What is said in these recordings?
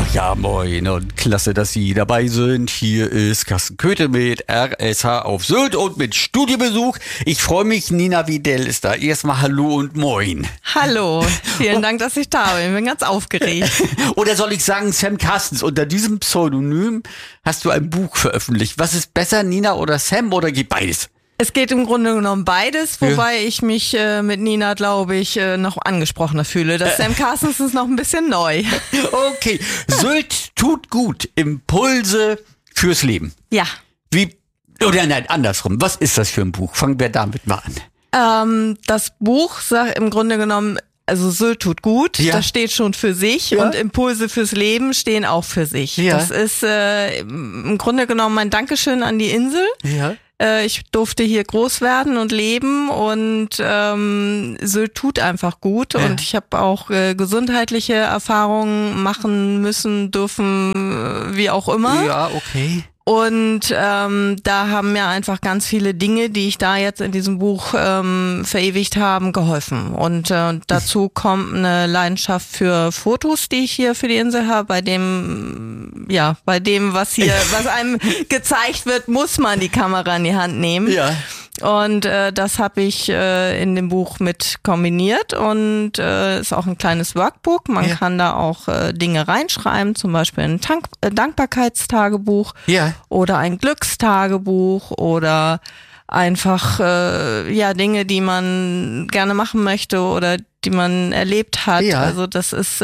Ja, moin und klasse, dass Sie dabei sind. Hier ist Carsten Köthe mit RSH auf Sylt und mit Studiobesuch. Ich freue mich, Nina Widell ist da. Erstmal hallo und moin. Hallo, vielen Dank, dass ich da bin. Ich bin ganz aufgeregt. Oder soll ich sagen, Sam Carstens, unter diesem Pseudonym hast du ein Buch veröffentlicht. Was ist besser, Nina oder Sam, oder geht beides? Es geht im Grunde genommen beides, wobei ich mich mit Nina, glaube ich, noch angesprochener fühle. Das Sam Carstens ist noch ein bisschen neu. Okay, Sylt tut gut. Impulse fürs Leben. Ja. Oder nein, andersrum. Was ist das für ein Buch? Fangen wir damit mal an. Das Buch sagt im Grunde genommen, also Sylt tut gut, das steht schon für sich, und Impulse fürs Leben stehen auch für sich. Ja. Das ist im Grunde genommen mein Dankeschön an die Insel. Ja. Ich durfte hier groß werden und leben, und Sylt tut einfach gut. Ja. Und ich habe auch gesundheitliche Erfahrungen machen müssen, dürfen, wie auch immer. Ja, okay. Und da haben mir einfach ganz viele Dinge, die ich da jetzt in diesem Buch verewigt haben, geholfen. Und dazu kommt eine Leidenschaft für Fotos, die ich hier für die Insel habe. Bei dem, was einem gezeigt wird, muss man die Kamera in die Hand nehmen. Ja. Und das habe ich in dem Buch mit kombiniert, und ist auch ein kleines Workbook. Man kann da auch Dinge reinschreiben, zum Beispiel ein Dankbarkeitstagebuch oder ein Glückstagebuch oder einfach Dinge, die man gerne machen möchte oder die man erlebt hat. Ja. Also das ist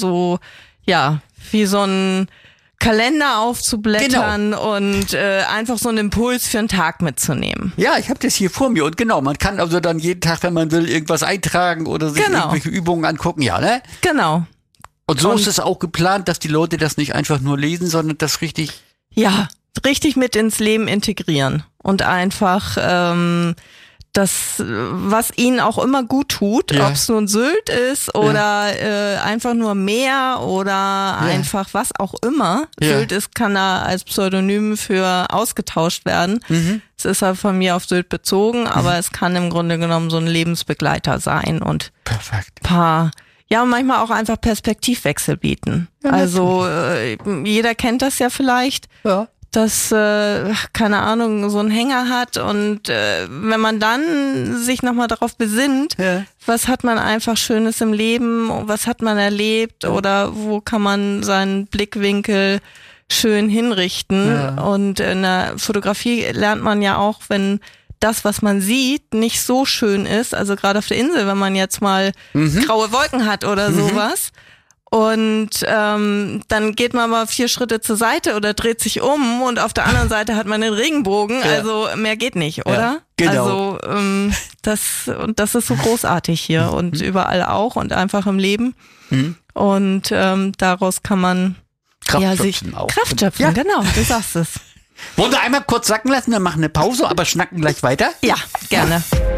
wie so ein Kalender aufzublättern und einfach so einen Impuls für einen Tag mitzunehmen. Ja, ich habe das hier vor mir, und genau, man kann also dann jeden Tag, wenn man will, irgendwas eintragen oder sich irgendwelche Übungen angucken, ne? Genau. Und so ist es auch geplant, dass die Leute das nicht einfach nur lesen, sondern das richtig mit ins Leben integrieren und einfach das, was ihnen auch immer gut tut, ob es nun Sylt ist oder einfach nur Meer oder einfach was auch immer Sylt ist, kann da als Pseudonym für ausgetauscht werden. Mhm. Es ist halt von mir auf Sylt bezogen, aber es kann im Grunde genommen so ein Lebensbegleiter sein und manchmal auch einfach Perspektivwechsel bieten. Ja, also jeder kennt das ja vielleicht. Ja. Dass, keine Ahnung, so einen Hänger hat, und wenn man dann sich nochmal darauf besinnt, was hat man einfach Schönes im Leben, was hat man erlebt oder wo kann man seinen Blickwinkel schön hinrichten. Ja. Und in der Fotografie lernt man ja auch, wenn das, was man sieht, nicht so schön ist, also gerade auf der Insel, wenn man jetzt mal graue Wolken hat oder sowas, und dann geht man mal 4 Schritte zur Seite oder dreht sich um, und auf der anderen Seite hat man den Regenbogen. Also mehr geht nicht, oder? Ja, genau. Also das ist so großartig hier und überall auch und einfach im Leben. Und daraus kann man Kraft schöpfen. Genau, du sagst es. Wollen wir einmal kurz sacken lassen, dann machen eine Pause, aber schnacken gleich weiter? Ja, gerne.